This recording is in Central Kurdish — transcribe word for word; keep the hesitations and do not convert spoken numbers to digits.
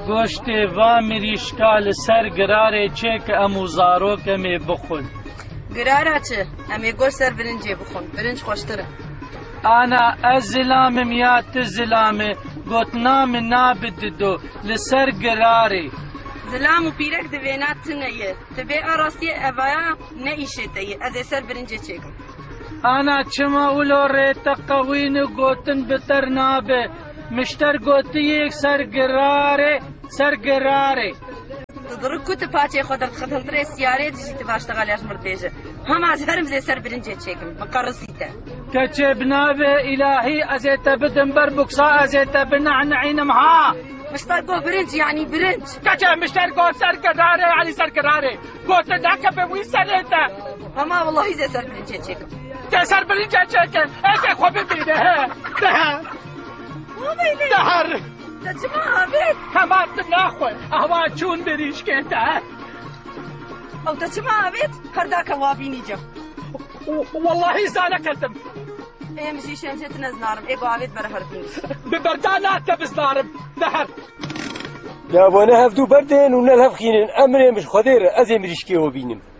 گۆشتێ وا مریشکا لەسەر گرارێ چێ کە ئەم و زارۆکەمێ بخۆن. گرارە چ؟ ئەمێ گۆشت سەر برنجێ بخۆن، برنج خۆشترە. ئانا ئەس زلامم یا ت زلامێ گوتنا من نابددۆ لەسەر گرارێ. زلام و پیرەک دەوێنات تنەیە، دەبێ ئاڕاستیە ئەڤایە نەئیشێتەیە، ئەزێ سەر برنجێ چێکم. ئانا چما ولۆ ڕێتە قەوین و گوتن بتەر نابێ، مشتەر گوتیەک سەر گرارێ سەر گرارێ. دڕک کوتە پاچێ خۆ دەرخەتەنترێ سیارێ دژیتە باشتەغالیاش مردێژە. هەماز هەرم زێ سەر برنجێ چێکم، بقەڕسیتە. کەچێ بنابێ ئیلاهی ئەزێتە بدم بەر بوکسا ئەزێتە بنەعنەعینم ها. مشتەر گۆ برنج یعنی برنج. کەچێ مشتەر گۆ سەر گرارێ یعنی سەر گرارێ. گۆتە ناکە بە وی سەرێتە. هەما وەڵاهی زێ سەر برنجێ چێکم. تێ سەر برنجێ چێکن، ئێکێ خۆ ببینێ هێ. دەهە. وابەیلێ. دەهەر. دەچما ئابێت. هەمان ناخۆی ئەوا چوون بریشکێتە. ئەو دەچما ئابێت هەرداکە وابینی جە. واللهی زانەکەتم. ئێمژی شێنجێت نەزنارم ئێگۆ ئاوێت بەرە هەربینی. ببەردا ناتە بزنارم. دەهەر. جابۆنە هەفتوو بەردێن و نەل هەفخینن ئەمرێ مش خۆدێرە ئەزێ مریشکێوە بینم.